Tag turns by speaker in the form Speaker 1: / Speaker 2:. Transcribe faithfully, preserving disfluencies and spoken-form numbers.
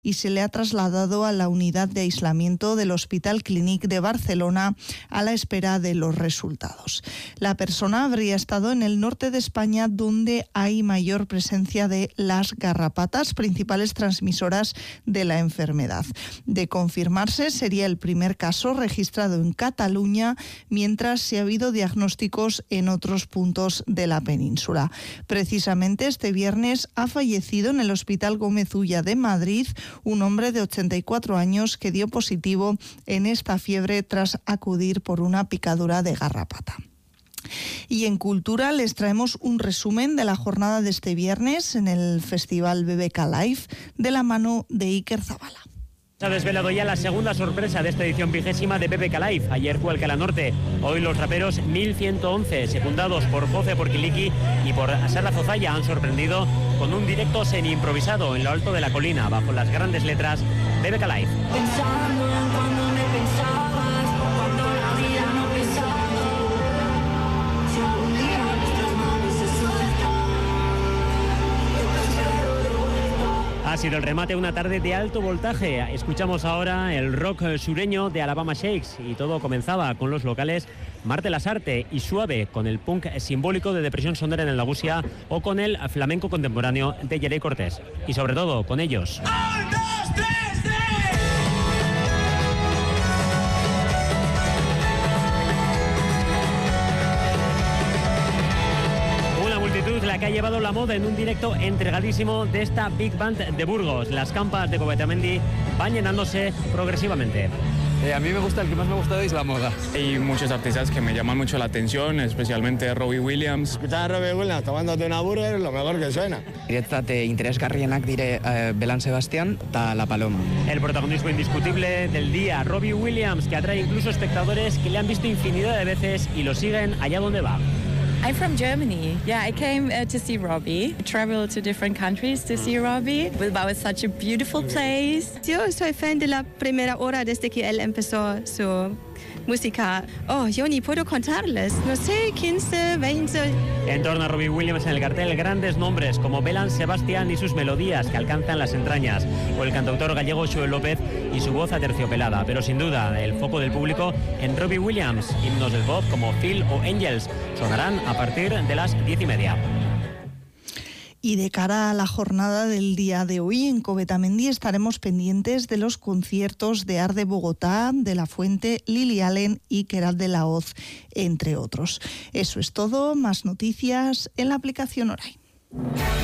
Speaker 1: y se le ha trasladado a la unidad de aislamiento del Hospital Clínic de Barcelona a la espera de los resultados. La persona habría estado en el norte de España, donde hay mayor presencia de las garrapatas, principales transmisoras de la enfermedad. De confirmarse, sería el primer caso registrado en Cataluña, mientras se ha habido diagnósticos en otros puntos de la península. Precisamente este viernes ha fallecido en el Hospital Gómez Ulla de Madrid un hombre de ochenta y cuatro años que dio positivo en esta fiebre tras acudir por una picadura de garrapata. Y en Cultura les traemos un resumen de la jornada de este viernes en el Festival B B K Live de la mano de Iker Zabala.
Speaker 2: Se ha desvelado ya la segunda sorpresa de esta edición vigésima de B B K Live. Ayer fue el Cala Norte, hoy los raperos mil ciento once, secundados por José Porquiliqui y por Sara Zozaya, han sorprendido con un directo semi-improvisado en lo alto de la colina, bajo las grandes letras B B K Live.
Speaker 3: Pensando en cuando me pensabas, cuando la vida no pesaba, si algún día nuestras manos se sueltan, yo te espero de vuelta.
Speaker 2: Ha sido el remate de una tarde de alto voltaje. Escuchamos ahora el rock sureño de Alabama Shakes y todo comenzaba con los locales Marte Lasarte y Suave, con el punk simbólico de Depresión Sonera en el Nagusia o con el flamenco contemporáneo de Jerey Cortés. Y sobre todo con ellos.
Speaker 3: ¡Un, dos, tres, tres!
Speaker 2: La que ha llevado la moda en un directo entregadísimo de esta Big Band de Burgos. Las campas de Covetamendi van llenándose progresivamente.
Speaker 4: Eh, a mí me gusta, el que más me ha gustado es la moda.
Speaker 5: Hay muchos artistas que me llaman mucho la atención, especialmente Robbie Williams.
Speaker 6: Escuchar a Robbie Williams tomándote una burger es lo mejor que suena.
Speaker 7: Niretzat interesgarrienak dire eh, Belán Sebastián eta La Paloma.
Speaker 2: El protagonismo indiscutible del día, Robbie Williams, que atrae incluso espectadores que le han visto infinidad de veces y lo siguen allá donde va.
Speaker 8: I'm from Germany. Yeah, I came uh, to see Robbie. I traveled to different countries to see Robbie. Bilbao is such a beautiful place.
Speaker 9: Yo soy fan de la primera hora desde que él empezó su música. Oh, yo ni puedo contarles. No sé, quince, veinte.
Speaker 2: En torno a Robbie Williams en el cartel, grandes nombres como Belán Sebastián y sus melodías que alcanzan las entrañas, o el cantautor gallego Xoel López y su voz aterciopelada. Pero sin duda, el foco del público en Robbie Williams. Himnos del pop como Phil o Angels sonarán a partir de las diez y media.
Speaker 1: Y de cara a la jornada del día de hoy en Covetamendi estaremos pendientes de los conciertos de Arde Bogotá, de La Fuente, Lily Allen y Queralt de la Hoz, entre otros. Eso es todo, más noticias en la aplicación Orain.